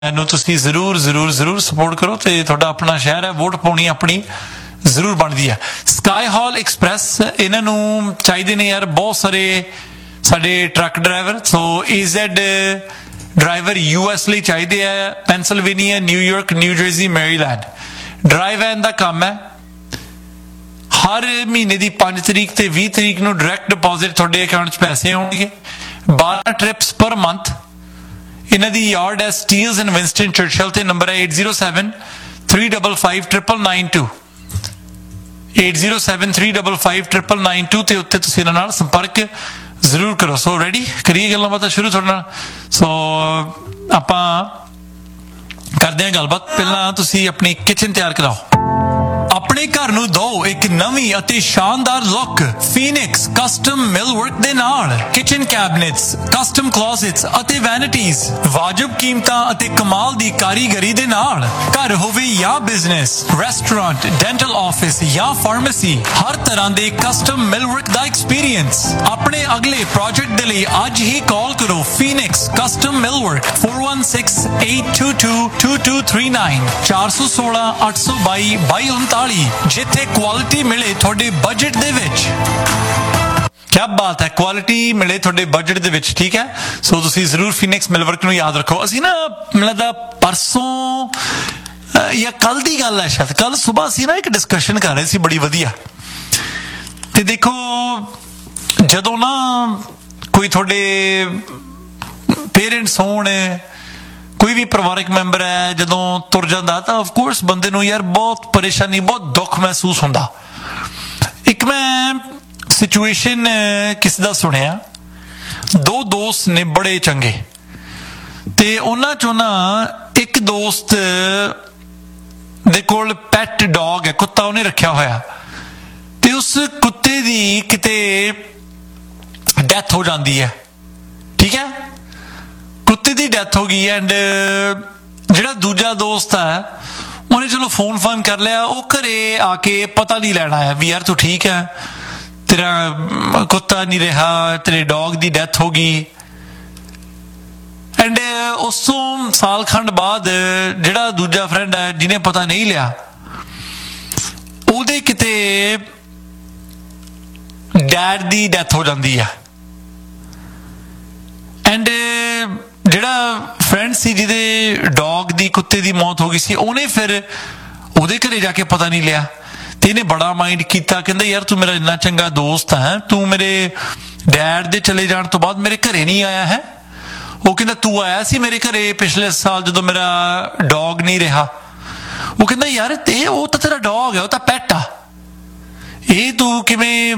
ਨੂੰ ਤੁਸੀਂ ਜ਼ਰੂਰ ਜ਼ਰੂਰ ਜ਼ਰੂਰ ਸਪੋਰਟ ਕਰੋ ਤੇ ਤੁਹਾਡਾ ਆਪਣਾ ਸ਼ਹਿਰ ਹੈ, ਵੋਟ ਪਾਉਣੀ ਆਪਣੀ ਜ਼ਰੂਰ ਬਣਦੀ ਹੈ। ਸਕਾਈ ਹਾਲ ਐਕਸਪ੍ਰੈਸ ਇਹਨਾਂ ਨੂੰ ਚਾਹੀਦੇ ਨੇ ਯਾਰ ਬਹੁਤ ਸਾਰੇ ਸਾਡੇ ਟਰੱਕ ਡਰਾਈਵਰ। ਸੋ EZ ਡਰਾਈਵਰ US ਲਈ ਚਾਹੀਦੇ ਆ, Pennsylvania, New York, new jersey, Maryland. Drive van ਦਾ ਕੰਮ ਹੈ, ਹਰ ਮਹੀਨੇ ਦੀ 5 ਤਰੀਕ ਤੇ 20 ਤਰੀਕ ਨੂੰ ਡਾਇਰੈਕਟ ਡਿਪੋਜ਼ਿਟ ਤੁਹਾਡੇ ਅਕਾਊਂਟ 'ਚ ਪੈਸੇ ਆਉਣਗੇ। 12 ਟ੍ਰਿਪਸ ਪਰ ਮੰਥ। ਇਹਨਾਂ ਦੀ ਯਾਰਡ ਹੈ ਸਟੀਲਸ ਐਂਡ ਵਿੰਸਟਨ ਚਰਚਿਲ ਤੇ ਨੰਬਰ ਹੈ 8073555992 8073555992 ਤੇ ਉੱਤੇ ਤੁਸੀਂ ਇਹਨਾਂ ਨਾਲ ਸੰਪਰਕ ਜ਼ਰੂਰ ਕਰੋ। ਸੋ ਰੈਡੀ ਕਰੀਏ ਗੱਲਾਂ ਬਾਤਾਂ ਸ਼ੁਰੂ ਤੁਹਾਡੇ ਨਾਲ। ਸੋ ਆਪਾਂ ਕਰਦੇ ਹਾਂ ਗੱਲਬਾਤ। ਪਹਿਲਾਂ ਤੁਸੀਂ ਆਪਣੀ ਕਿਚਨ ਤਿਆਰ ਕਰਾਓ, ਆਪਣੇ ਘਰ ਨੂੰ ਦਿਓ ਇੱਕ ਨਵੀਂ ਅਤੇ ਸ਼ਾਨਦਾਰ ਲੁੱਕ ਫੀਨਿਕਸ ਕਸਟਮ ਮਿਲਵਰਕ ਦੇ ਨਾਲ। ਕਿਚਨ ਕੈਬਨਿਟਸ, ਕਸਟਮ ਕਲੋਜ਼ਟਸ ਅਤੇ ਵੈਨਿਟੀਜ਼ ਵਾਜਬ ਕੀਮਤਾਂ ਅਤੇ ਕਮਾਲ ਦੀ ਕਾਰੀਗਰੀ ਦੇ ਨਾਲ। ਘਰ ਹੋਵੇ ਜਾਂ ਬਿਜ਼ਨਸ, ਰੈਸਟੋਰੈਂਟ, ਡੈਂਟਲ ਆਫਿਸ ਜਾਂ ਫਾਰਮੇਸੀ, ਹਰ ਤਰ੍ਹਾਂ ਦੇ ਕਸਟਮ ਮਿਲਵਰਕ ਦਾ ਐਕਸਪੀਰੀਅੰਸ। ਆਪਣੇ ਅਗਲੇ ਪ੍ਰੋਜੈਕਟ ਦੇ ਲਈ ਅੱਜ ਹੀ ਕਾਲ ਕਰੋ ਫੀਨਿਕਸ ਕਸਟਮ ਮਿਲਵਰਕ 4168222239 416 822 2239, ਜਿੱਥੇ ਕੁਆਲਿਟੀ ਮਿਲੇ ਤੁਹਾਡੇ ਬਜਟ ਦੇ ਵਿੱਚ। ਕਿਆ ਬਾਤ ਹੈ, ਕੁਆਲਿਟੀ ਮਿਲੇ ਤੁਹਾਡੇ ਬਜਟ ਦੇ ਵਿੱਚ, ਠੀਕ ਹੈ। ਸੋ ਤੁਸੀਂ ਜ਼ਰੂਰ ਫੀਨਿਕਸ ਮਿਲਵਰਕ ਨੂੰ ਯਾਦ ਰੱਖੋ। ਅਸੀਂ ਨਾ ਮੈਨੂੰ ਲੱਗਦਾ ਪਰਸੋਂ ਜਾਂ ਕੱਲ ਦੀ ਗੱਲ ਹੈ, ਸ਼ਾਇਦ ਕੱਲ ਸੁਬਾਹ ਅਸੀਂ ਨਾ ਇੱਕ ਡਿਸਕਸ਼ਨ ਕਰ ਰਹੇ ਸੀ ਬੜੀ ਵਧੀਆ। ਤੇ ਦੇਖੋ ਜਦੋਂ ਨਾ ਕੋਈ ਤੁਹਾਡੇ ਪੇਰੈਂਟਸ ਹੋਣ, ਕੋਈ ਵੀ ਪਰਿਵਾਰਕ ਮੈਂਬਰ ਹੈ, ਜਦੋਂ ਤੁਰ ਜਾਂਦਾ ਤਾਂ ਆਫਕੋਰਸ ਬੰਦੇ ਨੂੰ ਯਾਰ ਬਹੁਤ ਪਰੇਸ਼ਾਨੀ, ਬਹੁਤ ਦੁੱਖ ਮਹਿਸੂਸ ਹੁੰਦਾ। ਇੱਕ ਮੈਂ ਸਿਚੁਏਸ਼ਨ ਕਿਸੇ ਦਾ ਸੁਣਿਆ, ਦੋ ਦੋਸਤ ਨੇ ਬੜੇ ਚੰਗੇ, ਤੇ ਉਹਨਾਂ ਚੋਂ ਨਾ ਇੱਕ ਦੋਸਤ ਦੇ ਕੋਲ ਪੈਟ ਡੌਗ ਹੈ, ਕੁੱਤਾ ਉਹਨੇ ਰੱਖਿਆ ਹੋਇਆ, ਤੇ ਉਸ ਕੁੱਤੇ ਦੀ ਕਿਤੇ ਡੈਥ ਹੋ ਜਾਂਦੀ ਹੈ, ਠੀਕ ਹੈ। ਕੁੱਤੇ ਦੀ ਡੈਥ ਹੋ ਗਈ ਐਂਡ ਜਿਹੜਾ ਦੂਜਾ ਦੋਸਤ ਹੈ ਉਹਨੇ ਚਲੋ ਫੋਨ ਕਰ ਲਿਆ, ਉਹ ਘਰੇ ਆ ਕੇ ਪਤਾ ਨਹੀਂ ਲੈਣ ਆਇਆ ਵੀ ਯਾਰ ਤੂੰ ਠੀਕ ਹੈ, ਤੇਰਾ ਕੁੱਤਾ ਨਹੀਂ ਰਿਹਾ, ਤੇਰੇ ਡੌਗ ਦੀ ਡੈਥ ਹੋ ਗਈ। ਐਂਡ ਉਸ ਤੋਂ ਸਾਲ ਖੰਡ ਬਾਅਦ ਜਿਹੜਾ ਦੂਜਾ ਫਰੈਂਡ ਹੈ ਜਿਹਨੇ ਪਤਾ ਨਹੀਂ ਲਿਆ, ਉਹਦੇ ਕਿਤੇ ਡੈਡ ਦੀ ਡੈਥ ਹੋ ਜਾਂਦੀ ਹੈ। ਐਂਡ ਜਿਹੜਾ ਫਰੈਂਡ ਸੀ ਜਿਹਦੇ ਡੌਗ ਦੀ, ਕੁੱਤੇ ਦੀ ਮੌਤ ਹੋ ਗਈ ਸੀ, ਉਹਨੇ ਫਿਰ ਉਹਦੇ ਘਰੇ ਜਾ ਕੇ ਪਤਾ ਨਹੀਂ ਲਿਆ, ਤੇ ਇਹਨੇ ਬੜਾ ਮਾਈਂਡ ਕੀਤਾ, ਕਹਿੰਦਾ ਯਾਰ ਤੂੰ ਮੇਰਾ ਇੰਨਾ ਚੰਗਾ ਦੋਸਤ ਹੈ, ਤੂੰ ਮੇਰੇ ਡੈਡ ਦੇ ਚਲੇ ਜਾਣ ਤੋਂ ਬਾਅਦ ਮੇਰੇ ਘਰੇ ਨਹੀਂ ਆਇਆ ਹੈ। ਉਹ ਕਹਿੰਦਾ ਤੂੰ ਆਇਆ ਸੀ ਮੇਰੇ ਘਰੇ ਪਿਛਲੇ ਸਾਲ ਜਦੋਂ ਮੇਰਾ ਡੌਗ ਨਹੀਂ ਰਿਹਾ। ਉਹ ਕਹਿੰਦਾ ਯਾਰ ਤੇ ਉਹ ਤਾਂ ਤੇਰਾ ਡੌਗ ਹੈ, ਉਹ ਤਾਂ ਪੈਟ ਆ, ਇਹ ਤੂੰ ਕਿਵੇਂ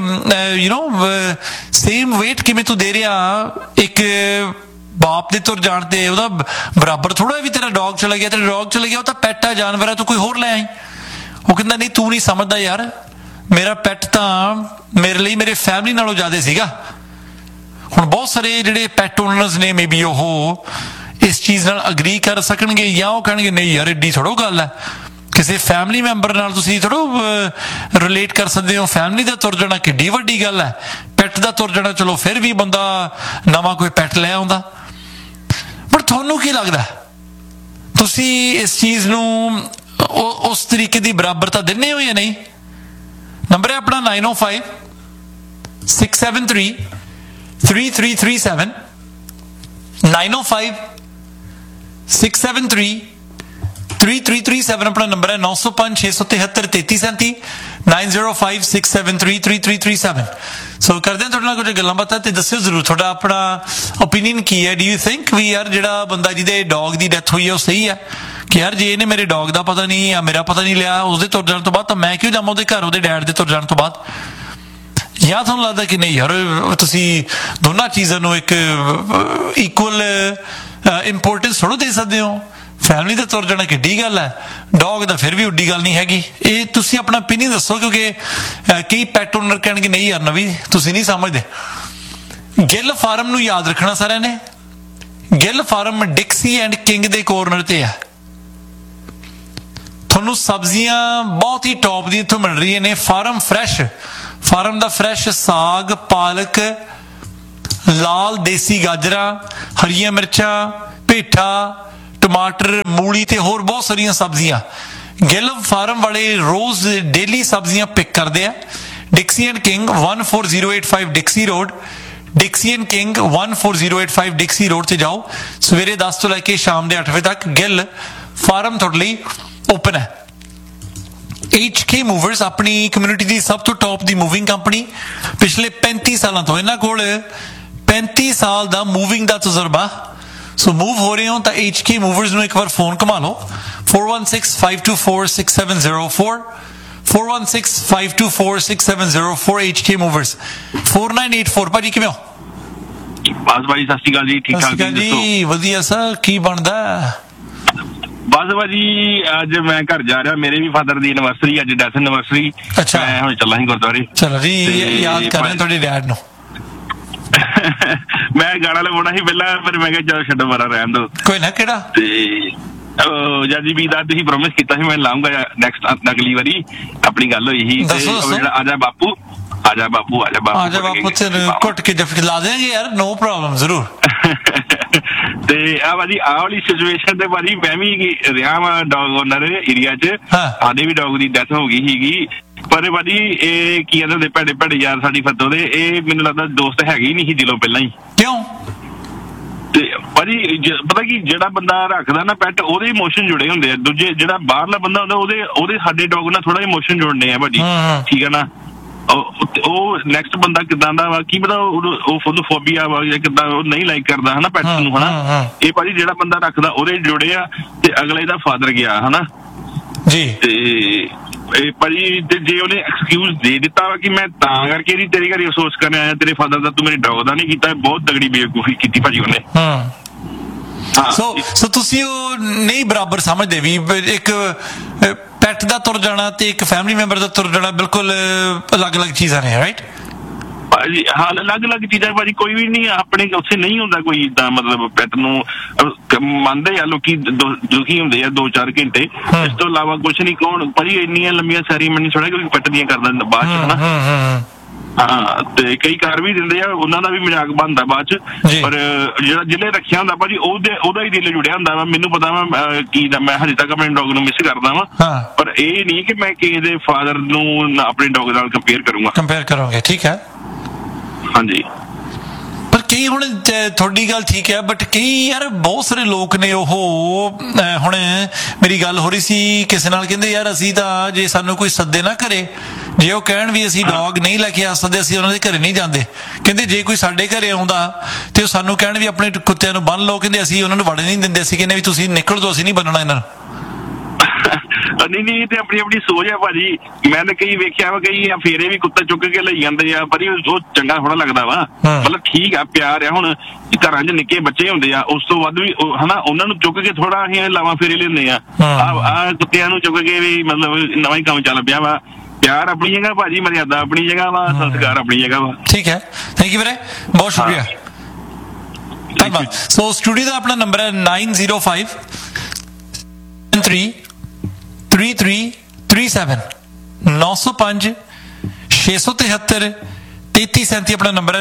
ਸੇਮ ਵੇਟ ਕਿਵੇਂ ਤੂੰ ਦੇ ਰਿਹਾ ਇੱਕ ਬਾਪ ਦੇ ਤੁਰ ਜਾਣ ਤੇ? ਉਹਦਾ ਬਰਾਬਰ ਥੋੜਾ ਵੀ ਤੇਰਾ ਡੌਗ ਚਲਾ ਗਿਆ, ਤੇਰਾ ਡੌਗ ਚਲਾ ਗਿਆ, ਉਹ ਤਾਂ ਪੈਟ ਆ, ਜਾਨਵਰ ਹੈ, ਤੂੰ ਕੋਈ ਹੋਰ ਲੈ ਆਈ। ਉਹ ਕਹਿੰਦਾ ਨਹੀਂ ਤੂੰ ਨਹੀਂ ਸਮਝਦਾ ਯਾਰ, ਮੇਰਾ ਪੈਟ ਤਾਂ ਮੇਰੇ ਲਈ ਮੇਰੇ ਫੈਮਿਲੀ ਨਾਲੋਂ ਜ਼ਿਆਦਾ ਸੀਗਾ। ਹੁਣ ਬਹੁਤ ਸਾਰੇ ਜਿਹੜੇ ਪੈਟ ਓਨਰਸ ਨੇ ਮੇ ਬੀ ਉਹ ਇਸ ਚੀਜ਼ ਨਾਲ ਅਗਰੀ ਕਰ ਸਕਣਗੇ, ਜਾਂ ਉਹ ਕਹਿਣਗੇ ਨਹੀਂ ਯਾਰ ਏਡੀ ਥੋੜ੍ਹਾ ਗੱਲ ਹੈ, ਕਿਸੇ ਫੈਮਿਲੀ ਮੈਂਬਰ ਨਾਲ ਤੁਸੀਂ ਥੋੜ੍ਹਾ ਰਿਲੇਟ ਕਰ ਸਕਦੇ ਹੋ। ਫੈਮਿਲੀ ਦਾ ਤੁਰ ਜਾਣਾ ਕਿੱਡੀ ਵੱਡੀ ਗੱਲ ਹੈ, ਪੈਟ ਦਾ ਤੁਰ ਜਾਣਾ ਚਲੋ ਫਿਰ ਵੀ ਬੰਦਾ ਨਵਾਂ ਕੋਈ ਪੈਟ ਲੈ ਆਉਂਦਾ। ਪਰ ਤੁਹਾਨੂੰ ਕੀ ਲੱਗਦਾ, ਤੁਸੀਂ ਇਸ ਚੀਜ਼ ਨੂੰ ਉਸ ਤਰੀਕੇ ਦੀ ਬਰਾਬਰਤਾ ਦਿੰਦੇ ਹੋ ਜਾਂ ਨਹੀਂ? ਨੰਬਰ ਹੈ ਆਪਣਾ 9056733337 9056733337 ਆਪਣਾ ਨੰਬਰ ਹੈ। 9056733337 9056733337। ਸੋ ਕਰਦੇ ਹਾਂ ਤੁਹਾਡੇ ਨਾਲ ਕੁਝ ਗੱਲਾਂ ਬਾਤਾਂ, ਤੇ ਦੱਸਿਓ ਜ਼ਰੂਰ ਤੁਹਾਡਾ ਆਪਣਾ ਓਪੀਨੀਅਨ ਕੀ ਹੈ। ਡੂ ਯੂ ਥਿੰਕ ਵੀ ਯਾਰ ਜਿਹੜਾ ਬੰਦਾ ਜਿਹਦੇ ਡੌਗ ਦੀ ਡੈਥ ਹੋਈ ਹੈ ਉਹ ਸਹੀ ਹੈ ਕਿ ਯਾਰ ਜੇ ਇਹਨੇ ਮੇਰੇ ਡੌਗ ਦਾ ਪਤਾ ਨਹੀਂ ਜਾਂ ਮੇਰਾ ਪਤਾ ਨਹੀਂ ਲਿਆ ਉਸਦੇ ਤੁਰ ਜਾਣ ਤੋਂ ਬਾਅਦ, ਤਾਂ ਮੈਂ ਕਿਉਂ ਜਾਵਾਂ ਉਹਦੇ ਘਰ ਉਹਦੇ ਡੈਡ ਦੇ ਤੁਰ ਜਾਣ ਤੋਂ ਬਾਅਦ? ਜਾਂ ਤੁਹਾਨੂੰ ਲੱਗਦਾ ਕਿ ਨਹੀਂ ਯਾਰ ਤੁਸੀਂ ਦੋਨਾਂ ਚੀਜ਼ਾਂ ਨੂੰ ਇੱਕ ਇਕੁਅਲ ਇੰਪੋਰਟੈਂਸ ਥੋੜ੍ਹਾ ਦੇ ਸਕਦੇ ਹੋ? ਫੈਮਿਲੀ ਦਾ ਤੁਰ ਜਾਣਾ ਕਿੱਡੀ ਗੱਲ ਹੈ, ਡੌਗ ਦਾ ਫਿਰ ਵੀ ਉੱਡੀ ਗੱਲ ਨਹੀਂ ਹੈਗੀ। ਇਹ ਤੁਸੀਂ ਆਪਣਾ ਓਪੀਨੀਅਨ ਦੱਸੋ, ਕਿਉਂਕਿ ਕਈ ਪੈਟ ਓਨਰ ਕਹਿਣਗੇ ਨਹੀਂ ਯਾਰ ਨਵੀਂ ਤੁਸੀਂ ਨਹੀਂ ਸਮਝਦੇ। ਗਿੱਲ ਫਾਰਮ ਨੂੰ ਯਾਦ ਰੱਖਣਾ ਸਾਰਿਆਂ ਨੇ। ਗਿੱਲ ਫਾਰਮ ਡਿਕਸੀ ਐਂਡ ਕਿੰਗ ਦੇ ਕੋਰਨਰ ਤੇ ਹੈ। ਤੁਹਾਨੂੰ ਸਬਜ਼ੀਆਂ ਬਹੁਤ ਹੀ ਟੌਪ ਦੀਆਂ ਇੱਥੋਂ ਮਿਲ ਰਹੀਆਂ ਨੇ। ਫਾਰਮ ਦਾ ਫਰੈਸ਼ ਸਾਗ, ਪਾਲਕ, ਲਾਲ ਦੇਸੀ ਗਾਜਰਾਂ, ਹਰੀਆਂ ਮਿਰਚਾਂ, ਪੇਠਾ, ਟਮਾਟਰ, ਮੂਲੀ ਤੇ ਹੋਰ ਬਹੁਤ ਸਾਰੀਆਂ ਸਬਜ਼ੀਆਂ ਗਿੱਲ ਫਾਰਮ ਵਾਲੇ ਰੋਜ਼ ਡੇਲੀ ਸਬਜ਼ੀਆਂ ਪਿਕ ਕਰਦੇ ਆ। ਡਿਕਸੀ and king 14085 ਡਿਕਸੀ road, ਡਿਕਸੀ and king 14085 ਡਿਕਸੀ road ਤੇ ਜਾਓ। ਸਵੇਰੇ 10 ਤੋਂ ਲੈ ਕੇ ਸ਼ਾਮ ਦੇ 8 ਵਜੇ ਤੱਕ ਗਿੱਲ ਫਾਰਮ ਤੁਹਾਡੇ ਲਈ ਓਪਨ ਹੈ। HK Movers ਆਪਣੀ ਕਮਿਊਨਿਟੀ ਦੀ ਸਭ ਤੋਂ ਟੌਪ ਦੀ ਮੂਵਿੰਗ ਕੰਪਨੀ, ਪਿਛਲੇ 35 ਸਾਲਾਂ ਤੋਂ ਇਹਨਾਂ ਕੋਲ 35 ਸਾਲ ਦਾ ਮੂਵਿੰਗ ਦਾ ਤਜਰਬਾ। ਸੋ ਮੂਵ ਹੋ ਰਹੇ ਹੋ ਤਾਂ HK Movers ਨੂੰ ਇੱਕ ਵਾਰ ਫੋਨ ਘੁਮਾ ਲਓ 4165246704 4165246704 HK Movers 4984। ਭਾਜੀ ਕਿਵੇਂ ਹੋ? ਬਸ ਭਾਜੀ ਸਤਿ ਸ਼੍ਰੀ ਅਕਾਲ ਜੀ, ਠੀਕ ਠਾਕ ਜੀ? ਵਧੀਆ ਸਰ, ਕੀ ਬਣਦਾ? ਬਸ ਭਾਜੀ ਅੱਜ ਮੈਂ ਘਰ ਜਾ ਰਿਹਾ, ਮੇਰੇ ਵੀ ਫਾਦਰ ਦੀ ਐਨਵਰਸਰੀ ਅੱਜ, ਡੈਥ ਐਨਵਰਸਰੀ। ਅੱਛਾ, ਮੈਂ ਹੁਣ ਚੱਲਾਂ ਸੀ ਗੁਰਦੁਆਰੇ। ਚਲੋ ਜੀ, ਯਾਦ ਕਰ ਰਹੇ ਤੁਹਾਡੇ ਡੈਡ ਨੂੰ। ਮੈਂ ਗਾਣਾ ਲਗਾਉਣਾ ਸੀ ਪਹਿਲਾਂ, ਪਰ ਮੈਂ ਕਿਹਾ ਚਲੋ ਛੱਡੋ ਪਰਾਂ, ਰਹਿਣ ਦੋ। ਕੋਈ ਨਾ, ਕਿਹੜਾ? ਤੇ ਜਾਜੀ ਵੀ ਦਾ ਤੁਸੀਂ ਪ੍ਰੋਮਿਸ ਕੀਤਾ ਸੀ ਮੈਂ ਲਾਉਂਗਾ ਨੈਕਸਟ ਅਗਲੀ ਵਾਰੀ, ਆਪਣੀ ਗੱਲ ਹੋਈ ਸੀ। ਜਿਹੜਾ ਆਜਾ ਬਾਪੂ, ਆਜਾ ਬਾਪੂ, ਆਜਾ ਬਾਪੂ, ਆਜਾ ਬਾਪੂ ਤੇ ਘੁੱਟ ਕੇ ਜਫਟ ਲਾ ਦੇਣਗੇ ਯਾਰ, ਨੋ ਪ੍ਰੋਬਲਮ, ਜ਼ਰੂਰ। ਤੇ ਆ ਭਾਜੀ ਆਹ ਵਾਲੀ ਸਿਚੁਏਸ਼ਨ ਤੇ ਭਾਜੀ ਮੈਂ ਵੀ ਰਿਹਾ ਵਾ ਡੌਗ ਓਨਰ ਏਰੀਆ ਚ, ਸਾਡੇ ਵੀ ਡੌਗ ਦੀ ਡੈਥ ਹੋ ਗਈ ਸੀਗੀ। ਪਰ ਭਾਜੀ ਇਹ ਕੀ ਕਹਿੰਦੇ ਭੈੜੇ ਭੈੜੇ ਯਾਰ ਸਾਡੀ ਫੱਤੋ ਦੇ, ਇਹ ਮੈਨੂੰ ਲੱਗਦਾ ਦੋਸਤ ਹੈਗੇ ਹੀ ਨਹੀਂ ਸੀ ਦਿਲੋਂ ਪਹਿਲਾਂ ਹੀ। ਕਿਉਂ? ਤੇ ਭਾਜੀ ਪਤਾ ਕੀ, ਜਿਹੜਾ ਬੰਦਾ ਰੱਖਦਾ ਨਾ ਪੈਟ, ਉਹਦੇ ਇਮੋਸ਼ਨ ਜੁੜੇ ਹੁੰਦੇ ਆ। ਦੂਜੇ ਜਿਹੜਾ ਬਾਹਰਲਾ ਬੰਦਾ ਹੁੰਦਾ ਉਹਦੇ ਸਾਡੇ ਡੌਗ ਨਾਲ ਥੋੜਾ ਇਮੋਸ਼ਨ ਜੁੜਨੇ ਆ ਭਾਜੀ, ਠੀਕ ਹੈ ਨਾ। ਉਹ ਨੈਕਸਟ ਬੰਦਾ ਕਿੱਦਾਂ ਦਾ ਵਾ ਕੀ ਪਤਾ, ਉਹ ਫੋਬੀਆ ਵਾ ਜਾਂ ਕਿੱਦਾਂ, ਉਹ ਨਹੀਂ ਲਾਈਕ ਕਰਦਾ ਹਨਾ ਪੈਟ ਨੂੰ, ਹਨਾ। ਇਹ ਭਾਜੀ ਜਿਹੜਾ ਬੰਦਾ ਰੱਖਦਾ ਉਹਦੇ ਜੁੜੇ ਆ, ਤੇ ਅਗਲੇ ਦਾ ਫਾਦਰ ਗਿਆ ਹਨਾ ਜੀ। ਤੇ ਇਹ ਭਾਜੀ ਤੇ ਜੇ ਉਹਨੇ ਐਕਸਕਿਊਜ਼ ਦੇ ਦਿੱਤਾ ਵਾ ਕਿ ਮੈਂ ਤਾਂ ਕਰਕੇ ਨਹੀਂ ਤੇਰੇ ਘਰੇ ਅਫਸੋਸ ਕਰਨ ਆਇਆ ਤੇਰੇ ਫਾਦਰ ਦਾ, ਤੂੰ ਮੇਰੇ ਡੌਗ ਦਾ ਨਹੀਂ ਕੀਤਾ, ਬਹੁਤ ਤਗੜੀ ਬੇਵਕੂਫੀ ਕੀਤੀ ਭਾਜੀ ਉਹਨੇ। ਸੋ ਤੁਸੀਂ ਉਹ ਨਹੀਂ ਬਰਾਬਰ ਸਮਝਦੇ ਵੀ ਇੱਕ ਪੈਟ ਦਾ ਤੁਰ ਜਾਣਾ ਤੇ ਇੱਕ ਫੈਮਿਲੀ ਮੈਂਬਰ ਦਾ ਤੁਰ ਜਾਣਾ ਬਿਲਕੁਲ ਅਲੱਗ-ਅਲੱਗ ਚੀਜ਼ਾਂ ਨੇ, ਰਾਈਟ? ਭਾਜੀ ਹਾਂ, ਅਲੱਗ-ਅਲੱਗ ਚੀਜ਼ਾਂ ਭਾਜੀ, ਕੋਈ ਵੀ ਨਹੀਂ ਆਪਣੇ ਉੱਥੇ ਨਹੀਂ ਹੁੰਦਾ ਕੋਈ ਏਦਾਂ, ਮਤਲਬ ਪੈਟ ਨੂੰ ਮੰਨਦੇ ਆ ਲੋਕੀ, ਦੁਖੀ ਹੁੰਦੇ ਆ 2-4 ਘੰਟੇ, ਇਸ ਤੋਂ ਇਲਾਵਾ ਕੁਛ ਨਹੀਂ। ਕੌਣ ਭਾਜੀ ਇੰਨੀਆਂ ਲੰਮੀਆਂ ਸੈਰੀਮਨੀ ਥੋੜਾ ਕੋਈ ਪੈਟ ਦੀਆਂ ਕਰਦਾ ਬਾਅਦ ਚ, ਹਨਾ। ਹਾਂ, ਤੇ ਕਈ ਕਰ ਵੀ ਦਿੰਦੇ ਆ, ਉਹਨਾਂ ਦਾ ਵੀ ਮਜ਼ਾਕ ਬਣਦਾ ਬਾਅਦ ਚ। ਪਰ ਜਿਹੜਾ ਜਿਹਨੇ ਰੱਖਿਆ ਹੁੰਦਾ ਭਾਜੀ ਉਹਦਾ ਹੀ ਦਿਲ ਜੁੜਿਆ ਹੁੰਦਾ ਵਾ। ਮੈਨੂੰ ਪਤਾ ਵਾ ਕੀ ਮੈਂ ਹਜੇ ਤੱਕ ਆਪਣੇ ਡੌਗ ਨੂੰ ਮਿਸ ਕਰਦਾ ਵਾ, ਪਰ ਇਹ ਨਹੀਂ ਕਿ ਮੈਂ ਕਿਸੇ ਦੇ ਫਾਦਰ ਨੂੰ ਆਪਣੇ ਡੌਗ ਨਾਲ ਕੰਪੇਅਰ ਕਰੂੰਗਾ। ਠੀਕ ਹੈ, ਹਾਂਜੀ। ਪਰ ਕਈ ਹੁਣ ਤੁਹਾਡੀ ਗੱਲ ਠੀਕ ਹੈ, ਬਟ ਕਈ ਯਾਰ ਬਹੁਤ ਸਾਰੇ ਲੋਕ ਨੇ, ਉਹ ਹੁਣ ਮੇਰੀ ਗੱਲ ਹੋ ਰਹੀ ਸੀ ਕਿਸੇ ਨਾਲ, ਕਹਿੰਦੇ ਯਾਰ ਅਸੀਂ ਤਾਂ ਜੇ ਸਾਨੂੰ ਕੋਈ ਸੱਦੇ ਨਾ ਘਰੇ, ਜੇ ਉਹ ਕਹਿਣ ਵੀ ਅਸੀਂ ਡੌਗ ਨਹੀਂ ਲੈ ਕੇ ਆ ਸਕਦੇ, ਅਸੀਂ ਉਹਨਾਂ ਦੇ ਘਰੇ ਨਹੀਂ ਜਾਂਦੇ। ਕਹਿੰਦੇ ਜੇ ਕੋਈ ਸਾਡੇ ਘਰੇ ਆਉਂਦਾ ਤੇ ਉਹ ਸਾਨੂੰ ਕਹਿਣ ਵੀ ਆਪਣੇ ਕੁੱਤਿਆਂ ਨੂੰ ਬੰਨ ਲਓ, ਕਹਿੰਦੇ ਅਸੀਂ ਉਹਨਾਂ ਨੂੰ ਵੜਨ ਨਹੀਂ ਦਿੰਦੇ, ਅਸੀਂ ਕਹਿੰਦੇ ਵੀ ਤੁਸੀਂ ਨਿਕਲ ਜਾਓ, ਅਸੀਂ ਨਹੀਂ ਬੰਨਣਾ ਇਹਨਾਂ ਨੂੰ। ਨਹੀਂ ਤੇ ਆਪਣੀ ਆਪਣੀ ਸੋਚ ਹੈ ਭਾਜੀ। ਮੈਂ ਤਾਂ ਕਈ ਵੇਖਿਆ ਵਾ, ਕਈ ਫੇਰੇ ਵੀ ਕੁੱਤਾ ਚੁੱਕ ਕੇ ਲਈ ਜਾਂਦੇ ਆ, ਪਰ ਉਹ ਚੰਗਾ ਥੋੜਾ ਲੱਗਦਾ ਵਾ। ਮਤਲਬ ਠੀਕ ਆ, ਪਿਆਰ ਆ। ਹੁਣ ਘਰਾਂ 'ਚ ਨਿੱਕੇ ਬੱਚੇ ਹੁੰਦੇ ਆ, ਉਸ ਤੋਂ ਵੱਧ ਵੀ ਹਨਾ, ਉਹਨਾਂ ਨੂੰ ਚੁੱਕ ਕੇ ਥੋੜਾ ਅਸੀਂ ਲਾਵਾਂ ਫੇਰੇ ਲੈਂਦੇ ਆ। ਆਹ ਕੁੱਤਿਆਂ ਨੂੰ ਚੁੱਕ ਕੇ ਵੀ ਮਤਲਬ ਨਵਾਂ ਹੀ ਕੰਮ ਚੱਲ ਪਿਆ ਵਾ। ਪਿਆਰ ਆਪਣੀ ਜਗ੍ਹਾ ਭਾਜੀ, ਮਰਿਆਦਾ ਆਪਣੀ ਜਗ੍ਹਾ ਵਾ, ਸੰਸਕਾਰ ਆਪਣੀ ਜਗ੍ਹਾ ਵਾ। ਠੀਕ ਹੈ, ਥੈਂਕ ਯੂ ਵੀਰੇ, ਬਹੁਤ ਸ਼ੁਕਰੀਆ, ਧੰਨਵਾਦ। ਸੋ ਸਟੂਡੀਓ ਦਾ ਆਪਣਾ ਨੰਬਰ ਹੈ 9005333337 905-673-3337 ਆਪਣਾ ਨੰਬਰ ਹੈ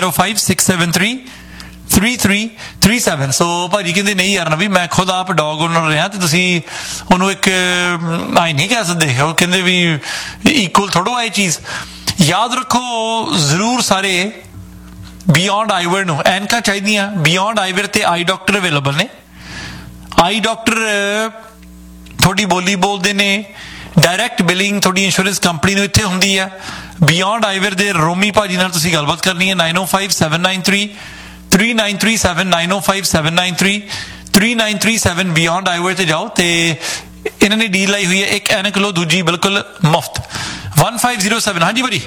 9056733337। ਸੋ ਭਾਜੀ ਕਹਿੰਦੇ ਨਹੀਂ ਯਾਰ ਨਾ ਵੀ ਮੈਂ ਖੁਦ ਆਪ ਡੌਗ ਓਨਰ ਰਿਹਾ ਤੇ ਤੁਸੀਂ ਉਹਨੂੰ ਇੱਕ ਆਈ ਨਹੀਂ ਕਹਿ ਸਕਦੇ, ਉਹ ਕਹਿੰਦੇ ਵੀ ਇਕੁਅਲ ਥੋੜੋ ਇਹ ਚੀਜ਼। ਯਾਦ ਰੱਖੋ ਜ਼ਰੂਰ ਸਾਰੇ, ਬਿਯੋਂਡ ਆਈਵਰ ਨੂੰ ਐਨਕਾਂ ਚਾਹੀਦੀਆਂ। ਬਿਯੋਂਡ ਆਈਵਰ ਤੇ ਆਈ ਡਾਕਟਰ ਅਵੇਲੇਬਲ ਨੇ। ਆਈ ਡਾਕਟਰ ਤੁਹਾਡੀ ਬੋਲੀ ਬੋਲਦੇ ਨੇ, ਡਾਇਰੈਕਟ ਬਿਲਿੰਗ ਤੁਹਾਡੀ ਇੰਸ਼ੋਰੈਂਸ ਕੰਪਨੀ ਨੂੰ ਇੱਥੇ ਹੁੰਦੀ ਹੈ। ਬਿਯੋਂਡ ਆਈਵਰ ਦੇ ਰੋਮੀ ਭਾਜੀ ਨਾਲ ਤੁਸੀਂ ਗੱਲਬਾਤ ਕਰਨੀ ਹੈ 9057933937 9057933937 ਬਿਯੋਂਡ ਆਈਵਰ ਤੇ ਜਾਓ ਤੇ ਇਹਨਾਂ ਨੇ ਡੀਲ ਲਾਈ ਹੋਈ ਹੈ, ਇੱਕ ਐਨਕ ਲਓ, ਦੂਜੀ ਬਿਲਕੁਲ ਮੁਫਤ। 1507। ਹਾਂਜੀ ਭਾਜੀ,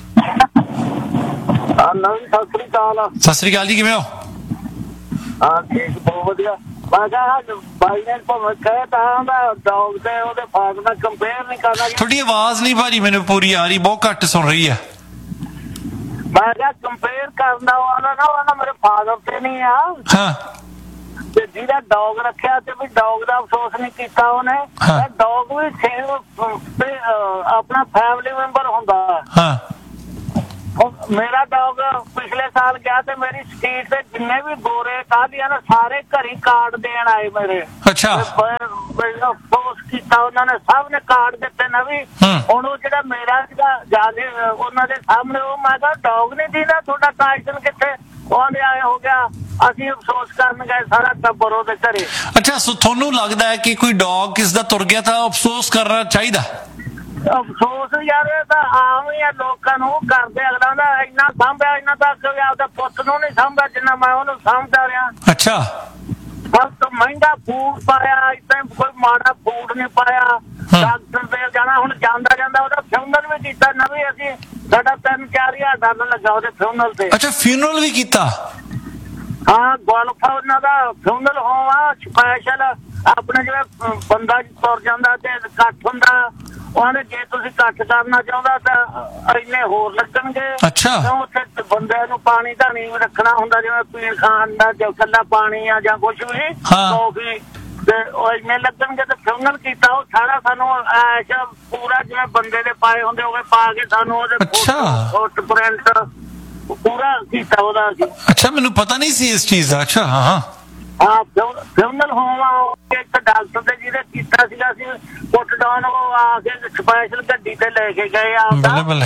ਸਤਿ ਸ੍ਰੀ ਅਕਾਲ ਜੀ, ਕਿਵੇਂ ਹੋ? ਹਾਂ ਠੀਕ, ਬਹੁਤ ਵਧੀਆ। ਮੈਂ ਕਿਹਾ ਬਾਈ ਨੇ ਭਾਵੇਂ ਕਹੇ ਤਾਂ ਡੌਗ ਤੇ ਉਹਦੇ ਫਾਦਰ ਨਾਲ ਕੰਪੇਅਰ ਨਹੀਂ ਕਰਨਾ। ਤੁਹਾਡੀ ਆਵਾਜ਼ ਨਹੀਂ ਭਾਜੀ ਮੈਨੂੰ ਪੂਰੀ ਆ ਰਹੀ, ਬਹੁਤ ਘੱਟ ਸੁਣ ਰਹੀ ਹੈ। ਮੈਂ ਕਿਹਾ ਕੰਪੇਅਰ ਕਰਨਾ ਉਹਨਾਂ ਮੇਰੇ ਫਾਦਰ ਤੇ ਨਹੀਂ ਆ। ਹਾਂ, ਤੇ ਜਿਹਦਾ ਡੌਗ ਰੱਖਿਆ ਤੇ ਵੀ ਡੌਗ ਦਾ ਅਫਸੋਸ ਨਹੀਂ ਕੀਤਾ ਉਹਨੇ। ਡੌਗ ਵੀ ਆਪਣਾ ਫੈਮਿਲੀ ਮੈਂਬਰ ਹੁੰਦਾ। ਹਾਂ ਮੇਰਾ ਡੌਗ ਪਿਛਲੇ ਸਾਲ ਗਿਆ ਤੇ ਮੇਰੀ ਸਟਰੀਟ ਤੇ ਜਿੰਨੇ ਵੀ ਗੋਰੇ ਕਾਹਦੀਆਂ ਨੇ ਸਾਰੇ ਘਰੀ ਕਾਰਡ ਦੇਣ ਆਏ ਮੇਰੇ। ਅੱਛਾ। ਅਫਸੋਸ ਕੀਤਾ ਉਹਨਾਂ ਨੇ, ਸਭ ਨੇ ਕਾਰਡ ਦਿੱਤੇ ਨਵੀਂ। ਹੁਣ ਉਹ ਜਿਹੜਾ ਮੇਰਾ ਸੀਗਾ ਜਾਦੇ ਉਹਨਾਂ ਦੇ ਸਾਹਮਣੇ ਉਹ ਮੈਂ ਕਿਹਾ ਡੌਗ ਨਹੀਂ ਦੀਦਾ ਤੁਹਾਡਾ ਕਾਰਡ ਕਿੱਥੇ, ਉਹਦੇ ਆਏ ਹੋ ਗਿਆ ਅਸੀਂ ਅਫਸੋਸ ਕਰਨ ਗਏ ਸਾਰਾ ਟੱਬਰ ਉਹਦੇ ਘਰੇ। ਅੱਛਾ, ਸੋ ਤੁਹਾਨੂੰ ਲੱਗਦਾ ਹੈ ਕਿ ਕੋਈ ਡੌਗ ਕਿਸ ਦਾ ਤੁਰ ਗਿਆ ਤਾਂ ਅਫਸੋਸ ਕਰਨਾ ਚਾਹੀਦਾ? ਅਫਸੋਸ ਯਾਰ ਇਹ ਤਾਂ ਆਮ ਹੀ ਆ, ਲੋਕਾਂ ਨੂੰ ਕਰਦੇ ਅਗਲਾ ਦਾ ਇੰਨਾ ਸਾਂਭਿਆ ਇਹਨਾਂ ਤੱਕ ਆਪਦੇ ਪੁੱਤ ਨੂੰ ਨਹੀਂ ਸਾਂਭਿਆ ਜਿੰਨਾ ਮੈਂ ਉਹਨੂੰ ਸਾਂਭਦਾ ਰਿਹਾ। ਅੱਛਾ। ਸਭ ਤੋਂ ਮਹਿੰਗਾ ਫੂਡ ਪਾਇਆ, ਇਦਾਂ ਕੋਈ ਮਾੜਾ ਫੂਡ ਨਹੀਂ ਪਾਇਆ। ਡਾਕਟਰ ਦੇ ਜਾਣਾ ਹੁਣ ਜਾਂਦਾ ਜਾਂਦਾ ਉਹਦਾ ਫਿਊਨਲ ਵੀ ਕੀਤਾ ਨਵੀਂ, ਅਸੀਂ ਸਾਡਾ 3-4 ਹਜ਼ਾਰ ਲੱਗਾ ਉਹਦੇ ਫਿਊਨਲ ਤੇ। ਅੱਛਾ, ਫਿਊਨਲ ਵੀ ਕੀਤਾ? ਹਾਂ, ਗੋਲਫਾ ਉਹਨਾਂ ਦਾ ਫਿਊਨਲ ਹੋਵਾ ਸਪੈਸ਼ਲ। ਆਪਣੇ ਜਿਵੇਂ ਬੰਦਾ ਤੁਰ ਜਾਂਦਾ ਤੇ ਇਕੱਠ ਹੁੰਦਾ, ਉਹਨੇ ਜੇ ਤੁਸੀਂ ਇਕੱਠ ਕਰਨਾ ਚਾਹੁੰਦਾ ਤਾਂ ਇੰਨੇ ਹੋਰ ਲੱਗਣਗੇ। ਅੱਛਾ। ਉੱਥੇ ਬੰਦੇ ਨੂੰ ਪਾਣੀ ਧਾਣੀ ਵੀ ਰੱਖਣਾ ਹੁੰਦਾ, ਜਿਵੇਂ ਪੀਣ ਖਾਣ ਦਾ ਜਾਂ ਇਕੱਲਾ ਪਾਣੀ ਆ ਜਾਂ ਕੁਛ ਵੀ ਕੌਫੀ, ਤੇ ਉਹ ਇੰਨੇ ਲੱਗਣਗੇ। ਤੇ ਫਿਊਨਲ ਕੀਤਾ ਉਹ ਸਾਰਾ ਸਾਨੂੰ ਐਸ਼ ਪੂਰਾ ਜਿਵੇਂ ਬੰਦੇ ਦੇ ਪਾਏ ਹੁੰਦੇ ਹੋਵੇ ਪਾ ਕੇ ਸਾਨੂੰ ਉਹਦੇ ਫੁੱਟ ਪ੍ਰਿੰਟ ਪੂਰਾ ਕੀਤਾ ਉਹਦਾ। ਅੱਛਾ, ਮੈਨੂੰ ਪਤਾ ਨਹੀਂ ਸੀ ਇਸ ਚੀਜ਼ ਦਾ। ਅੱਛਾ। ਹਾਂ ਹਾਂ ਹਾਂ, ਫਿਊਨਲ ਹੋਵਾ ਇੱਕ ਡਾਕਟਰ ਦੇ ਜਿਹਦੇ ਕੀਤਾ ਸੀਗਾ, ਅਸੀਂ ਪੁੱਟ ਡਾਊਨ ਉਹ ਆ ਕੇ ਸਪੈਸ਼ਲ ਗੱਡੀ ਤੇ ਲੈ ਕੇ ਗਏ ਆ। ਬੱਲੇ ਬੱਲੇ।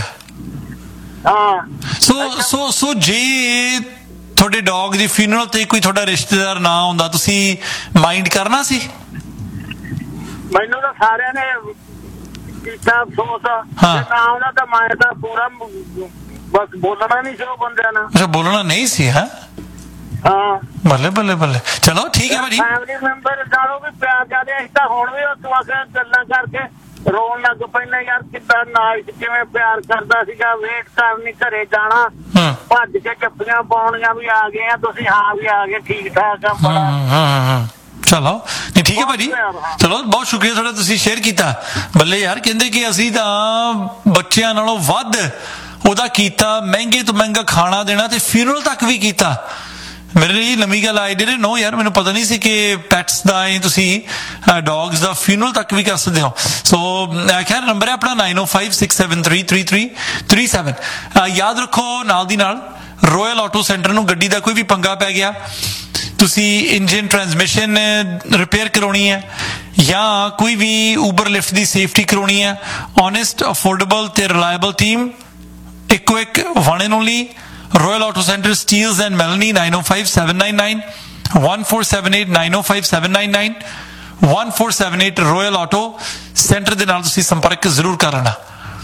ਹਾਂ। ਸੋ ਜੇ ਤੁਹਾਡੇ ਡੌਗ ਦੀ ਫਿਊਨਲ ਤੇ ਕੋਈ ਤੁਹਾਡਾ ਰਿਸ਼ਤੇਦਾਰ ਨਾ ਹੁੰਦਾ ਤੁਸੀਂ ਮਾਈਂਡ ਕਰਨਾ ਸੀ? ਮੈਨੂੰ ਤਾਂ ਸਾਰਿਆਂ ਨੇ ਕੀਤਾ ਅਫਸੋਸ, ਨਾ ਉਹਨਾਂ ਦਾ ਮੈਂ ਤਾਂ ਪੂਰਾ ਬਸ ਬੋਲਣਾ ਨਹੀਂ ਸੀ ਉਹ ਬੰਦਿਆਂ ਨਾਲ। ਅੱਛਾ, ਬੋਲਣਾ ਨਹੀਂ ਸੀ? ਹਾਂ ਹਾਂ। ਬੱਲੇ ਬੱਲੇ ਬੱਲੇ। ਚਲੋ ਠੀਕ ਹੈ ਭਾਜੀ। ਫੈਮਿਲੀ ਮੈਂਬਰ ਨਾਲੋਂ ਵੀ ਪਿਆਰ ਕਰਦੇ ਅਸੀਂ ਤਾਂ ਹੁਣ ਵੀ ਉਹ ਆ ਕੇ ਗੱਲਾਂ ਕਰਕੇ ਰੋਣ ਲੱਗ ਪੈਂਦੇ ਯਾਰ ਕਿੱਦਾਂ ਨਾਈਟ ਕਿਵੇਂ ਪਿਆਰ ਕਰਦਾ ਸੀਗਾ, ਵੇਟ ਕਰਨੀ ਘਰੇ ਜਾਣਾ, ਭੱਜ ਕੇ ਚੱਪੀਆਂ ਪਾਉਣੀਆਂ ਵੀ ਆ ਗਏ ਆ ਤੁਸੀਂ, ਹਾਂ ਵੀ ਆ ਗਏ ਠੀਕ ਠਾਕ ਆ ਬੜਾ। ਚਲੋ ਨਹੀਂ ਠੀਕ ਹੈ ਭਾਜੀ, ਚਲੋ ਬਹੁਤ ਸ਼ੁਕਰੀਆ ਤੁਹਾਡਾ, ਤੁਸੀਂ ਸ਼ੇਅਰ ਕੀਤਾ। ਬੱਲੇ ਯਾਰ, ਕਹਿੰਦੇ ਕਿ ਅਸੀਂ ਤਾਂ ਬੱਚਿਆਂ ਨਾਲੋਂ ਵੱਧ ਉਹਦਾ ਕੀਤਾ, ਮਹਿੰਗੇ ਤੋਂ ਮਹਿੰਗਾ ਖਾਣਾ ਦੇਣਾ ਤੇ ਫਿਊਨਲ ਤੱਕ ਵੀ ਕੀਤਾ। ਮੇਰੇ ਲਈ ਨਵੀਂ ਗੱਲ ਆਈ ਡਿਡਨਟ ਨੋ ਯਾਰ, ਮੈਨੂੰ ਪਤਾ ਨਹੀਂ ਸੀ ਕਿ ਪੈਟਸ ਦਾ ਤੁਸੀਂ ਡੌਗਸ ਦਾ ਫਿਊਨਲ ਤੱਕ ਵੀ ਕਰ ਸਕਦੇ ਹੋ। ਸੋ ਖੈਰ ਨੰਬਰ ਹੈ ਆਪਣਾ 9056733337। ਯਾਦ ਰੱਖੋ ਨਾਲ ਦੀ ਨਾਲ ਰੋਇਲ ਆਟੋ ਸੈਂਟਰ ਨੂੰ ਗੱਡੀ ਦਾ ਕੋਈ ਵੀ ਪੰਗਾ ਪੈ ਗਿਆ, ਤੁਸੀਂ ਇੰਜਨ ਟਰਾਂਸਮਿਸ਼ਨ ਰਿਪੇਅਰ ਕਰਾਉਣੀ ਹੈ ਜਾਂ ਕੋਈ ਵੀ ਊਬਰ ਲਿਫਟ ਦੀ ਸੇਫਟੀ ਕਰਾਉਣੀ ਹੈ, ਓਨੈਸਟ ਅਫੋਰਡੇਬਲ ਤੇ ਰਿਲਾਇਬਲ ਟੀਮ, ਇੱਕੋ ਇੱਕ one and only Royal Auto Center, Steels and Melanie, 905-799 1478 905-799 1478 Royal Auto Center ਦੇ ਨਾਲ ਤੁਸੀਂ ਸੰਪਰਕ ਜ਼ਰੂਰ ਕਰਨਾ।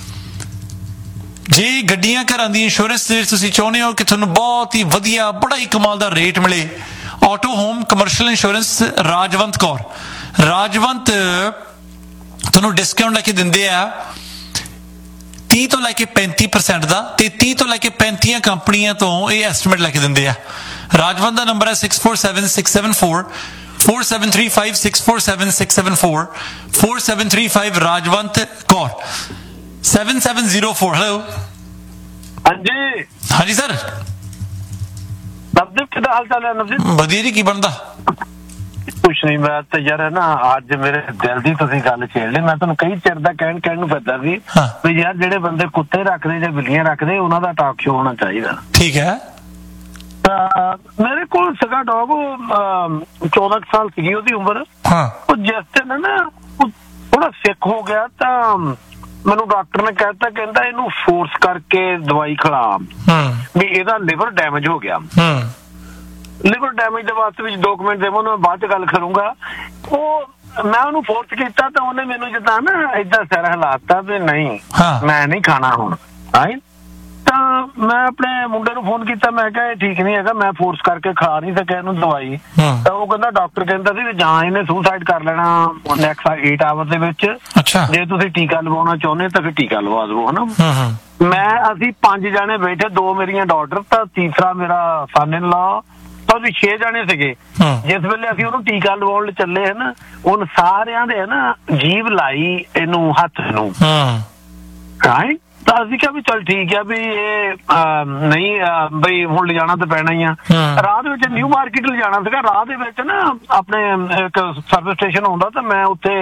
ਜੇ ਗੱਡੀਆਂ ਘਰਾਂ ਦੀ ਇੰਸ਼ੋਰੈਂਸ ਦੇ ਵਿੱਚ ਤੁਸੀਂ ਚਾਹੁੰਦੇ ਹੋ ਕਿ ਤੁਹਾਨੂੰ ਬਹੁਤ ਹੀ ਵਧੀਆ ਬੜਾ ਹੀ ਕਮਾਲ ਦਾ ਰੇਟ ਮਿਲੇ, auto home commercial insurance Rajwant Kaur, Rajwant ਤੁਹਾਨੂੰ ਡਿਸਕਾਊਂਟ ਲੈ ਕੇ ਦਿੰਦੇ ਆ 30 ਤੋਂ ਲੈ ਕੇ 35% ਦਾ, ਤੇ 30 ਤੋਂ ਲੈ ਕੇ 35 ਕੰਪਨੀਆਂ ਤੋਂ ਇਹ ਐਸਟੀਮੇਟ ਲੈ ਕੇ ਦਿੰਦੇ ਆ। ਰਾਜਵੰਤ ਦਾ ਨੰਬਰ ਹੈ 647674 4735 647674 4735 ਰਾਜਵੰਤ ਕੌਰ 7704। ਹੈਲੋ ਹਾਂਜੀ ਹਾਂਜੀ ਸਰ। ਨਵਦੀਪ ਕਿਹਦਾ ਹਾਲ ਚਾਲ ਹੈ? ਨਵਦੀਪ ਵਧੀਆ ਜੀ, ਕੀ ਬਣਦਾ? ਕੁਛ ਨਹੀਂ, ਮੈਂ ਤਾਂ ਯਾਰ ਨਾ ਅੱਜ ਮੇਰੇ ਦਿਲ ਦੀ ਤੁਸੀਂ ਗੱਲ ਛੇੜ ਲਈ। ਮੈਂ ਤੁਹਾਨੂੰ ਕਈ ਚਿਰ ਦਾ ਕਹਿਣ ਨੂੰ ਫਿਰਦਾ ਸੀ ਵੀ ਯਾਰ ਜਿਹੜੇ ਬੰਦੇ ਕੁੱਤੇ ਰੱਖਦੇ ਜਾਂ ਬਿੱਲੀਆਂ ਰੱਖਦੇ ਉਹਨਾਂ ਦਾ ਟਾਕ ਸ਼ੋ ਹੋਣਾ ਚਾਹੀਦਾ। ਠੀਕ ਹੈ। ਤਾਂ ਮੇਰੇ ਕੋਲ ਸੀਗਾ ਡੌਗ, 14 ਸਾਲ ਸੀਗੀ ਉਹਦੀ ਉਮਰ। ਉਹ ਜਿਸ ਦਿਨ ਨਾ ਥੋੜਾ ਸਿੱਖ ਹੋ ਗਿਆ ਤਾਂ ਮੈਨੂੰ ਡਾਕਟਰ ਨੇ ਕਹਿਤਾ, ਕਹਿੰਦਾ ਇਹਨੂੰ ਫੋਰਸ ਕਰਕੇ ਦਵਾਈ ਖਿਲਾ ਵੀ ਇਹਦਾ ਲਿਵਰ ਡੈਮੇਜ ਹੋ ਗਿਆ। ਲਿਵਰ ਡੈਮੇਜ ਦੇ ਵਾਸਤੇ ਵਿੱਚ ਡਾਕੂਮੈਂਟ ਦੇਵੋ, ਮੈਂ ਬਾਅਦ ਚ ਗੱਲ ਕਰੂੰਗਾ। ਉਹ ਮੈਂ ਉਹਨੂੰ ਫੋਰਸ ਕੀਤਾ ਤਾਂ ਉਹਨੇ ਮੈਨੂੰ ਜਿੱਦਾਂ ਨਾ ਏਦਾਂ ਸਿਰ ਹਿਲਾਤਾ ਵੀ ਨਹੀਂ ਮੈਂ ਨਹੀਂ ਖਾਣਾ ਹੁਣ। ਤਾਂ ਮੈਂ ਆਪਣੇ ਮੁੰਡੇ ਨੂੰ ਫੋਨ ਕੀਤਾ, ਮੈਂ ਕਿਹਾ ਇਹ ਠੀਕ ਨਹੀਂ ਹੈਗਾ, ਮੈਂ ਫੋਰਸ ਕਰਕੇ ਖਾ ਨਹੀਂ ਸਕਿਆ ਇਹਨੂੰ ਦਵਾਈ। ਤਾਂ ਉਹ ਕਹਿੰਦਾ ਡਾਕਟਰ ਕਹਿੰਦਾ ਸੀ ਵੀ ਜਾਂ ਇਹਨੇ ਸੁਸਾਈਡ ਕਰ ਲੈਣਾ ਨੈਕਸਟ 8 ਆਵਰ ਦੇ ਵਿੱਚ, ਜੇ ਤੁਸੀਂ ਟੀਕਾ ਲਵਾਉਣਾ ਚਾਹੁੰਦੇ ਤਾਂ ਫਿਰ ਟੀਕਾ ਲਵਾ ਦਵੋ ਹਨਾ। ਅਸੀਂ 5 ਜਾਣੇ ਬੈਠੇ, 2 ਮੇਰੀਆਂ ਡਾਟਰ ਤਾਂ ਤੀਸਰਾ ਮੇਰਾ ਸਨ ਇਨ ਲਾ, ਤਾਂ ਅਸੀਂ 6 ਜਾਣੇ ਸੀਗੇ। ਜਿਸ ਵੇਲੇ ਅਸੀਂ ਉਹਨੂੰ ਟੀਕਾ ਲਵਾਉਣ ਲਈ ਚੱਲੇ ਹੈ ਨਾ, ਉਹਨ ਸਾਰਿਆਂ ਦੇ ਨਾ ਜੀਭ ਲਾਈ ਇਹਨੂੰ ਹੱਥ ਨੂੰ। ਤਾਂ ਅਸੀਂ ਕਿਹਾ ਵੀ ਚੱਲ ਠੀਕ ਆ ਵੀ ਇਹ ਨਹੀਂ ਬਈ ਹੁਣ ਲਿਜਾਣਾ ਤਾਂ ਪੈਣਾ ਹੀ ਆ। ਰਾਹ ਦੇ ਵਿੱਚ ਨਿਊ ਮਾਰਕੀਟ ਲਿਜਾਣਾ ਸੀਗਾ, ਰਾਹ ਦੇ ਵਿੱਚ ਨਾ ਆਪਣੇ ਇੱਕ ਸਰਵਿਸ ਸਟੇਸ਼ਨ ਆਉਂਦਾ, ਤਾਂ ਮੈਂ ਉੱਥੇ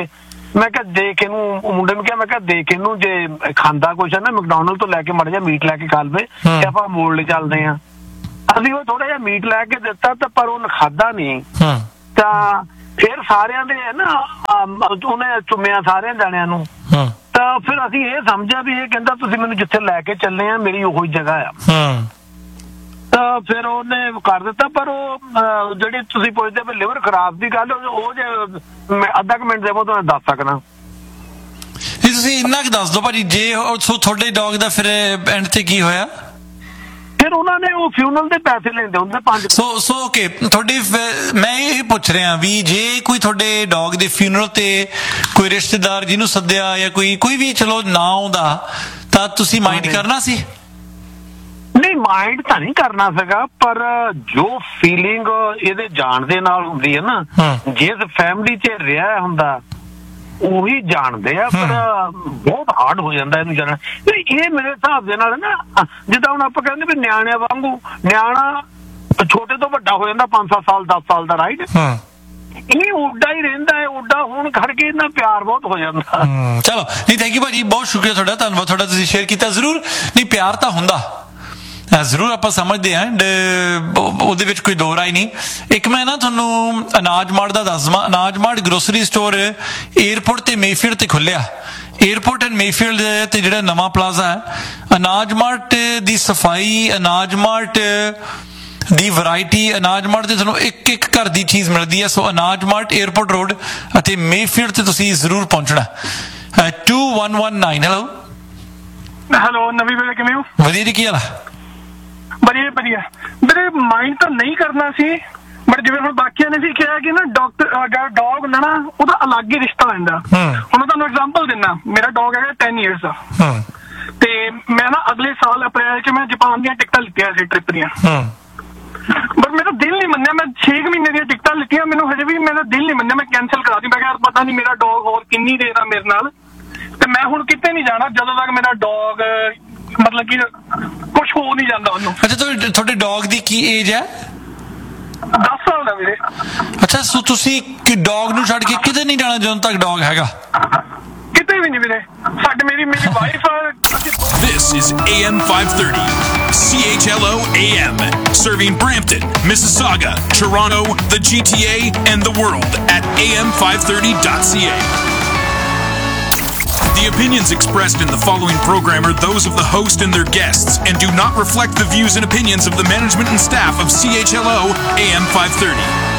ਮੈਂ ਕਿਹਾ ਦੇਖ ਇਹਨੂੰ, ਮੁੰਡੇ ਨੂੰ ਕਿਹਾ, ਮੈਂ ਕਿਹਾ ਦੇਖ ਇਹਨੂੰ, ਜੇ ਖਾਂਦਾ ਕੁਛ ਹੈ ਨਾ ਮੈਕਡੋਨਲਡ ਤੋਂ ਲੈ ਕੇ ਮਾੜਾ ਜਿਹਾ ਮੀਟ ਲੈ ਕੇ ਖਾ ਲਵੇ ਤੇ ਆਪਾਂ ਮੋੜ ਲੈ ਚੱਲਦੇ ਆ। ਅਸੀਂ ਉਹ ਥੋੜਾ ਜਿਹਾ ਮੀਟ ਲੈ ਕੇ ਦਿੱਤਾ ਤਾਂ ਪਰ ਉਹਨੇ ਖਾਦਾ ਨਹੀਂ। ਤਾਂ ਫਿਰ ਸਾਰਿਆਂ ਦੇ ਨਾ ਉਹਨੇ ਚੁੰਮਿਆ ਸਾਰਿਆਂ ਜਾਣਿਆਂ ਨੂੰ। ਤਾਂ ਫਿਰ ਅਸੀਂ ਇਹ ਸਮਝਿਆ ਵੀ ਇਹ ਕਹਿੰਦਾ ਤੁਸੀਂ ਮੈਨੂੰ ਜਿੱਥੇ ਲੈ ਕੇ ਚੱਲੇ ਆ ਮੇਰੀ ਉਹੀ ਜਗ੍ਹਾ ਆ। ਤਾਂ ਫਿਰ ਉਹਨੇ ਕਰ ਦਿੱਤਾ। ਪਰ ਉਹ ਜਿਹੜੀ ਤੁਸੀਂ ਪੁੱਛਦੇ ਵੀ ਲਿਵਰ ਖਰਾਬ ਦੀ ਗੱਲ, ਉਹ ਜੇ ਮੈਂ ਅੱਧਾ ਕੁ ਮਿੰਟ ਦੇਵੋ ਤੁਹਾਨੂੰ ਦੱਸ ਸਕਦਾ। ਤੁਸੀਂ ਇੰਨਾ ਕੁ ਦੱਸ ਦਿਓ ਭਾਜੀ, ਜੇ ਤੁਹਾਡੇ ਡੌਗ ਦਾ ਫਿਰ ਐਂਡ ਤੇ ਕੀ ਹੋਇਆ? ਫਿਰ ਉਹਨਾਂ ਨੇ ਉਹ ਫਿਊਨਲ ਦੇ ਪੈਸੇ ਲੈਂਦੇ ਹੁੰਦੇ 5। ਸੋ ਓਕੇ, ਤੁਹਾਡੀ ਮੈਂ ਇਹ ਪੁੱਛ ਰਿਹਾ ਵੀ ਜੇ ਕੋਈ ਤੁਹਾਡੇ ਡੌਗ ਦੇ ਫਿਊਨਲ ਤੇ ਕੋਈ ਰਿਸ਼ਤੇਦਾਰ ਜਿਹਨੂੰ ਸੱਦਿਆ ਜਾਂ ਕੋਈ ਵੀ ਚਲੋ ਨਾ ਆਉਂਦਾ ਤਾਂ ਤੁਸੀਂ ਮਾਈਂਡ ਕਰਨਾ ਸੀ? ਨਹੀਂ, ਮਾਈਂਡ ਤਾਂ ਨਹੀਂ ਕਰਨਾ ਸੀਗਾ, ਪਰ ਜੋ ਫੀਲਿੰਗ ਇਹਦੇ ਜਾਣ ਦੇ ਨਾਲ ਹੁੰਦੀ ਹੈ ਨਾ, ਜਿਸ ਫੈਮਿਲੀ 'ਚ ਰਿਹਾ ਹੁੰਦਾ ਉਹੀ ਜਾਣਦੇ ਆ। ਪਰ ਬਹੁਤ ਹਾਰਡ ਹੋ ਜਾਂਦਾ ਇਹਨੂੰ ਜਾਣਨਾ। ਇਹ ਮੇਰੇ ਹਿਸਾਬ ਦੇ ਨਾਲ ਨਾ ਜਿੱਦਾਂ ਹੁਣ ਆਪਾਂ ਕਹਿੰਦੇ ਵੀ ਨਿਆਣਿਆਂ ਵਾਂਗੂ, ਨਿਆਣਾ ਛੋਟੇ ਤੋਂ ਵੱਡਾ ਹੋ ਜਾਂਦਾ 5-7 ਸਾਲ 10 ਸਾਲ ਦਾ, ਰਾਈਟ? ਇਹ ਉੱਡਾ ਹੀ ਰਹਿੰਦਾ ਹੈ, ਉੱਡਾ ਹੋਣ ਕਰਕੇ ਇਹਨਾਂ ਪਿਆਰ ਬਹੁਤ ਹੋ ਜਾਂਦਾ। ਚਲੋ ਨਹੀਂ, ਥੈਂਕ ਯੂ ਭਾਜੀ, ਬਹੁਤ ਸ਼ੁਕਰੀਆ ਤੁਹਾਡਾ, ਧੰਨਵਾਦ ਤੁਹਾਡਾ, ਤੁਸੀਂ ਸ਼ੇਅਰ ਕੀਤਾ। ਜ਼ਰੂਰ ਨਹੀਂ, ਪਿਆਰ ਤਾਂ ਹੁੰਦਾ ਜ਼ਰੂਰ, ਆਪਾਂ ਸਮਝਦੇ ਹਾਂ, ਉਹਦੇ ਵਿੱਚ ਕੋਈ ਦੋ ਰਾਏ ਨਹੀਂ। ਇੱਕ ਮੈਂ ਨਾ ਤੁਹਾਨੂੰ ਅਨਾਜ ਮਾਰਟ ਦਾ ਦੱਸ ਦੇਵਾਂ। ਅਨਾਜ ਮਾਰਟ ਗਰੋਸਰੀ ਸਟੋਰ ਏਅਰਪੋਰਟ ਤੇ ਮੇਫੀਲਡ ਤੇ ਖੁੱਲਿਆ। ਏਅਰਪੋਰਟ ਐਂਡ ਮੇਫੀਲਡ ਤੇ ਜਿਹੜਾ ਨਵਾਂ ਪਲਾਜ਼ਾ ਹੈ, ਅਨਾਜ ਮਾਰਟ ਦੀ ਸਫਾਈ, ਅਨਾਜ ਮਾਰਟ ਦੀ ਵੈਰਾਈਟੀ, ਅਨਾਜ ਮਾਰਟ ਤੇ ਤੁਹਾਨੂੰ ਇੱਕ ਘਰ ਦੀ ਚੀਜ਼ ਮਿਲਦੀ ਹੈ। ਸੋ ਅਨਾਜ ਮਾਰਟ ਏਅਰਪੋਰਟ ਰੋਡ ਅਤੇ ਮੇਫੀਲਡ ਤੇ ਤੁਸੀਂ ਜ਼ਰੂਰ ਪਹੁੰਚਣਾ। 2119। ਹੈਲੋ ਨਵੀਂ ਵੇਲੇ, ਕਿਵੇਂ ਹੋ? ਵਧੀਆ ਜੀ, ਕੀ ਹਾਲ ਹੈ? ਵਧੀਆ ਵਧੀਆ। ਮੇਰੇ ਮਾਈਂਡ ਤਾਂ ਨਹੀਂ ਕਰਨਾ ਸੀ, ਬਟ ਜਿਵੇਂ ਹੁਣ ਬਾਕੀਆਂ ਨੇ ਸੀ ਕਿਹਾ ਕਿ ਨਾ ਡੌਗ ਹੁੰਦਾ ਨਾ ਉਹਦਾ ਅਲੱਗ ਹੀ ਰਿਸ਼ਤਾ ਹੁੰਦਾ। ਹੁਣ ਮੈਂ ਤੁਹਾਨੂੰ ਐਗਜ਼ਾਮਪਲ ਦਿੰਦਾ, ਮੇਰਾ ਡੌਗ ਹੈਗਾ 10 years ਦਾ, ਤੇ ਮੈਂ ਨਾ ਅਗਲੇ ਸਾਲ ਅਪ੍ਰੈਲ 'ਚ ਮੈਂ ਜਾਪਾਨ ਦੀਆਂ ਟਿਕਟਾਂ ਲਿੱਤੀਆਂ ਸੀ ਟ੍ਰਿਪ ਦੀਆਂ। ਬਟ ਮੇਰਾ ਦਿਲ ਨਹੀਂ ਮੰਨਿਆ, ਮੈਂ 6 ਮਹੀਨੇ ਦੀਆਂ ਟਿਕਟਾਂ ਲਿੱਤੀਆਂ, ਮੈਨੂੰ ਹਜੇ ਵੀ ਮੇਰਾ ਦਿਲ ਨਹੀਂ ਮੰਨਿਆ, ਮੈਂ ਕੈਂਸਲ ਕਰਾ ਦਿੱਤੀ। ਮੈਂ ਕਿਹਾ ਪਤਾ ਨਹੀਂ ਮੇਰਾ ਡੌਗ ਹੋਰ ਕਿੰਨੀ ਦੇਰ ਆ ਮੇਰੇ ਨਾਲ, ਤੇ ਮੈਂ ਹੁਣ ਕਿਤੇ ਨਹੀਂ ਜਾਣਾ ਜਦੋਂ ਤੱਕ ਮੇਰਾ ਡੌਗ ਮਤਲਬ ਕਿ ਕੁਛ ਹੋ ਨਹੀਂ ਜਾਂਦਾ ਉਹਨੂੰ। ਅੱਛਾ, ਤੁਹਾਡੇ ਡੌਗ ਦੀ ਕੀ ਏਜ ਹੈ? 10 ਸਾਲ ਦਾ ਵੀਰੇ। ਅੱਛਾ, ਸੋ ਤੁਸੀਂ ਡੌਗ ਨੂੰ ਛੱਡ ਕੇ ਕਿਤੇ ਨਹੀਂ ਜਾਣਾ ਜਦੋਂ ਤੱਕ ਡੌਗ ਹੈਗਾ? ਕਿਤੇ ਵੀ ਨਹੀਂ ਵੀਰੇ। ਮੇਰੀ wife. This is AM 530, CHLO AM, serving Brampton, Mississauga, Toronto, the GTA, and the world at am530.ca. The opinions expressed in the following program are those of the host and their guests and do not reflect the views and opinions of the management and staff of CHLO AM 530.